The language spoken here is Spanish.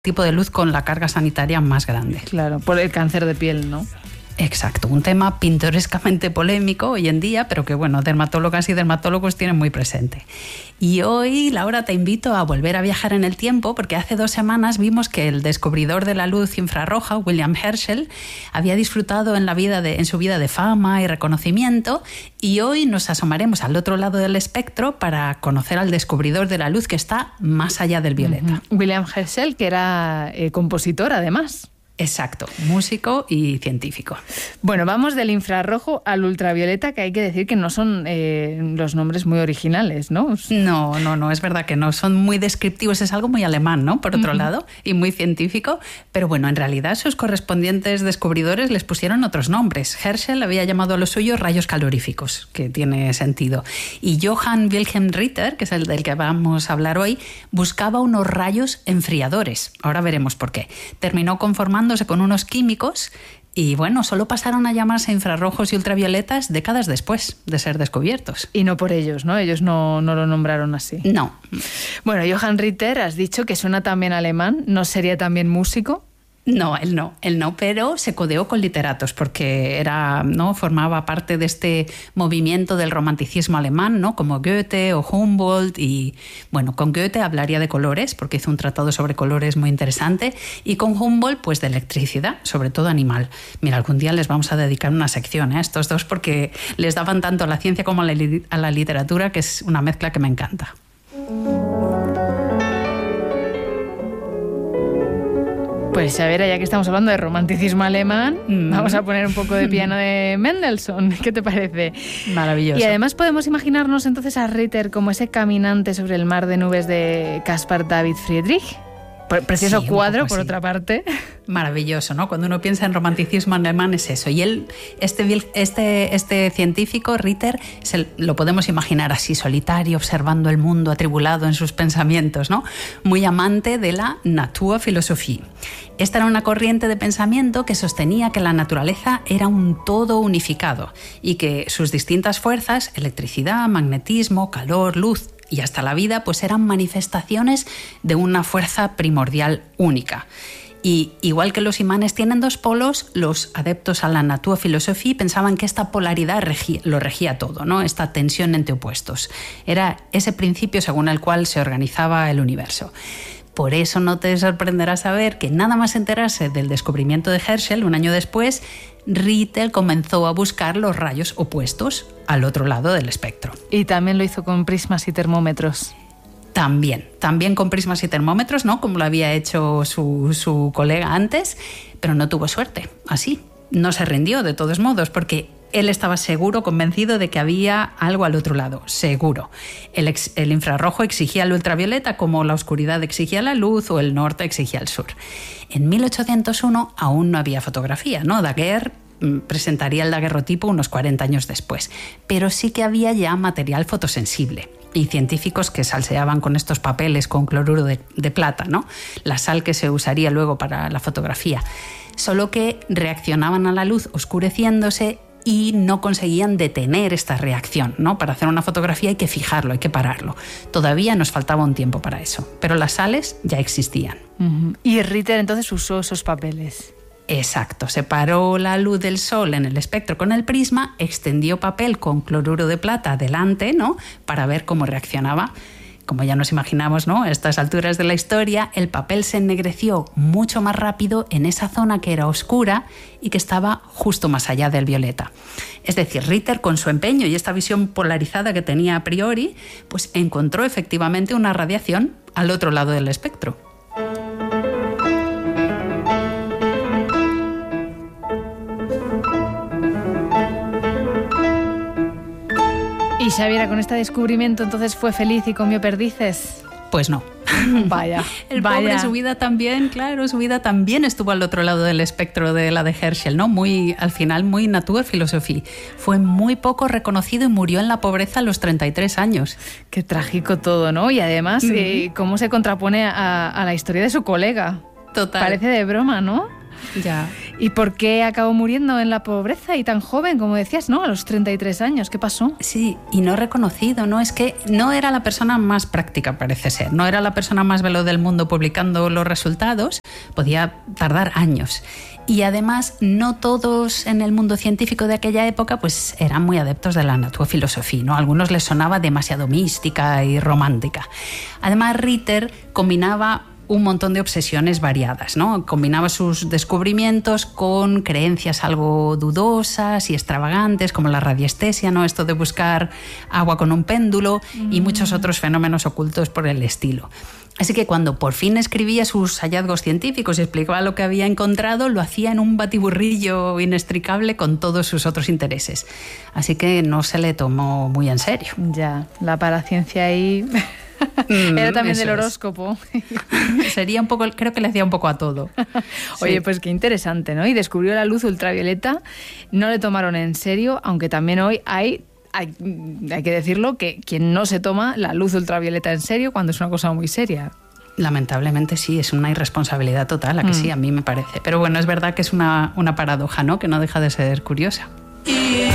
tipo de luz con la carga sanitaria más grande. Claro, por el cáncer de piel, ¿no? Exacto, un tema pintorescamente polémico hoy en día, pero que bueno, dermatólogas y dermatólogos tienen muy presente. Y hoy, Laura, te invito a volver a viajar en el tiempo, porque hace 2 semanas vimos que el descubridor de la luz infrarroja, William Herschel, había disfrutado en su vida de fama y reconocimiento, y hoy nos asomaremos al otro lado del espectro para conocer al descubridor de la luz que está más allá del violeta. William Herschel, que era compositor además. Exacto, músico y científico. Bueno, vamos del infrarrojo al ultravioleta, que hay que decir que no son los nombres muy originales, ¿no? No, es verdad que no, son muy descriptivos, es algo muy alemán, ¿no? Por otro lado, y muy científico, pero bueno, en realidad sus correspondientes descubridores les pusieron otros nombres. Herschel había llamado a los suyos rayos caloríficos, que tiene sentido, y Johann Wilhelm Ritter, que es el del que vamos a hablar hoy, buscaba unos rayos enfriadores. Ahora veremos por qué. Terminó conformándose con unos químicos y bueno, solo pasaron a llamarse infrarrojos y ultravioletas décadas después de ser descubiertos. Y no por ellos, ¿no? Ellos no lo nombraron así. No. Bueno, Johann Ritter, has dicho que suena también alemán, ¿no sería también músico? No, él no, pero se codeó con literatos porque formaba parte de este movimiento del romanticismo alemán, ¿no? Como Goethe o Humboldt, y bueno, con Goethe hablaría de colores porque hizo un tratado sobre colores muy interesante, y con Humboldt pues de electricidad, sobre todo animal. Mira, algún día les vamos a dedicar una sección a estos dos porque les daban tanto a la ciencia como a la literatura, que es una mezcla que me encanta. Pues a ver, ya que estamos hablando de romanticismo alemán, vamos a poner un poco de piano de Mendelssohn. ¿Qué te parece? Maravilloso. Y además podemos imaginarnos entonces a Ritter como ese caminante sobre el mar de nubes de Caspar David Friedrich. Precioso cuadro, por otra parte. Maravilloso, ¿no? Cuando uno piensa en romanticismo alemán es eso. Y él, este científico, Ritter, lo podemos imaginar así, solitario, observando el mundo, atribulado en sus pensamientos, ¿no? Muy amante de la Naturphilosophie. Esta era una corriente de pensamiento que sostenía que la naturaleza era un todo unificado y que sus distintas fuerzas, electricidad, magnetismo, calor, luz y hasta la vida, pues eran manifestaciones de una fuerza primordial única. Y igual que los imanes tienen 2 polos, los adeptos a la Naturphilosophie pensaban que esta polaridad lo regía todo, ¿no? Esta tensión entre opuestos. Era ese principio según el cual se organizaba el universo. Por eso no te sorprenderá saber que nada más enterarse del descubrimiento de Herschel, un año después, Ritter comenzó a buscar los rayos opuestos al otro lado del espectro. Y también lo hizo con prismas y termómetros. También con prismas y termómetros, ¿no? Como lo había hecho su colega antes, pero no tuvo suerte. Así, no se rindió de todos modos, porque él estaba seguro, convencido de que había algo al otro lado, seguro. El infrarrojo exigía el ultravioleta como la oscuridad exigía la luz o el norte exigía el sur. En 1801 aún no había fotografía, ¿no? Daguerre presentaría el daguerrotipo unos 40 años después, pero sí que había ya material fotosensible y científicos que salseaban con estos papeles con cloruro de plata, ¿no? La sal que se usaría luego para la fotografía. Solo que reaccionaban a la luz oscureciéndose y no conseguían detener esta reacción, ¿no? Para hacer una fotografía hay que fijarlo, hay que pararlo. Todavía nos faltaba un tiempo para eso, pero las sales ya existían. Y Ritter entonces usó esos papeles. Exacto, separó la luz del sol en el espectro con el prisma, extendió papel con cloruro de plata adelante, ¿no? Para ver cómo reaccionaba. Como ya nos imaginamos, ¿no? A estas alturas de la historia, el papel se ennegreció mucho más rápido en esa zona que era oscura y que estaba justo más allá del violeta. Es decir, Ritter, con su empeño y esta visión polarizada que tenía a priori, pues encontró efectivamente una radiación al otro lado del espectro. ¿Y Xaviera con este descubrimiento entonces fue feliz y comió perdices? Pues no. Vaya. Pobre, su vida también estuvo al otro lado del espectro de la de Herschel, ¿no? Al final muy Naturphilosophie. Fue muy poco reconocido y murió en la pobreza a los 33 años. Qué trágico todo, ¿no? Y además, cómo se contrapone a la historia de su colega. Total. Parece de broma, ¿no? Ya. ¿Y por qué acabó muriendo en la pobreza y tan joven, como decías, ¿no? A los 33 años, ¿qué pasó? Sí, y no reconocido, ¿no? Es que no era la persona más práctica, parece ser. No era la persona más veloz del mundo publicando los resultados. Podía tardar años. Y además, no todos en el mundo científico de aquella época pues eran muy adeptos de la naturfilosofía, ¿no? A algunos les sonaba demasiado mística y romántica. Además, Ritter combinaba un montón de obsesiones variadas, ¿no? Combinaba sus descubrimientos con creencias algo dudosas y extravagantes, como la radiestesia, ¿no? Esto de buscar agua con un péndulo y muchos otros fenómenos ocultos por el estilo. Así que cuando por fin escribía sus hallazgos científicos y explicaba lo que había encontrado, lo hacía en un batiburrillo inextricable con todos sus otros intereses. Así que no se le tomó muy en serio. Ya, la paraciencia ahí... Era también del horóscopo. Sería un poco, creo que le hacía un poco a todo. Oye, sí. Pues qué interesante, ¿no? Y descubrió la luz ultravioleta, no le tomaron en serio, aunque también hoy hay que decirlo, que quien no se toma la luz ultravioleta en serio cuando es una cosa muy seria. Lamentablemente sí, es una irresponsabilidad total, a que sí, a mí me parece. Pero bueno, es verdad que es una paradoja, ¿no? Que no deja de ser curiosa.